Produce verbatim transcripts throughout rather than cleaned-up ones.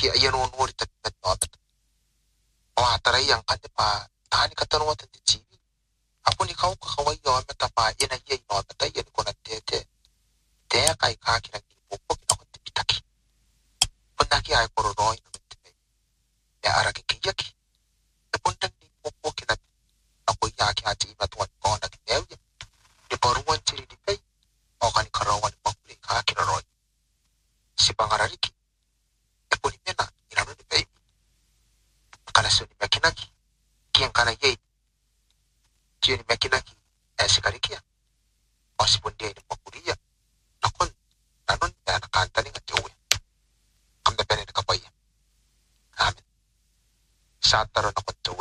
dia ia no no ta ta ta wa tara yang kan pa tani kata no ta ti apo ni kau ka kawai yo me ta pa ina ia no ta ia ko na te te te kai ka ki na ki po ko na ko ti pitaki punda ki ai ko ro no ya ara ki ki ki punda ni po ko ki na na ko ya ki ati ma to ko na ki ne di paruan ciri di kai o kan karawan po ka ki ro si pangarariki e po ni mena ina no di kai kana suni makinaki kian kana ye tieni makinaki e sikarikia o si pundia ni pokuria nakon nanon ya nakanta ni ngatiwe kambe pene ni kapaya amen sataro nakon tuwe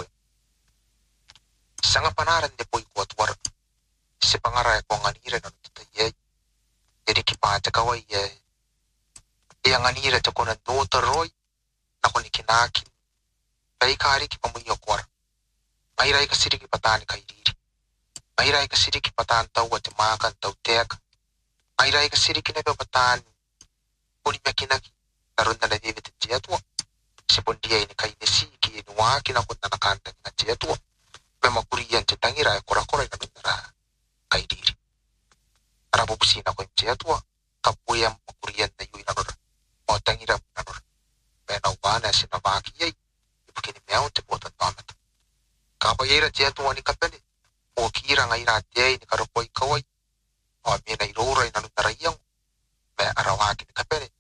sanga panaran de poi kuat war si pangarai ko nganire no tutaye jadi kipaja kawai ye yang nganire to kona no taroi nakon ikinaki Pai kari ki pamuyo kwar. Mairai ka siri ki patan kay diri. Mairai ka siri ki patan tau at makan tau tek. Mairai ka siri ki nebe patan. Uni mekinaki. Naron na nadivit at jiyatwa. Si pundiya ini kay nisi ki inuwa kinakot na nakanta nga jiyatwa. May makuriyan jitangira ay kura-kura na nunara kay diri. Arabubusina ko yung jiyatwa. Kapuyang makuriyan na yun nanura. O tangira mo nanura. May nawana sinamaki yay. Begini meau te botan pamet. Kapa ira tia tu ani kapele. O kira ngai ra tia ni karopoi kawai. O mi na irora ina nutara yang. Me arawaki ni kapele.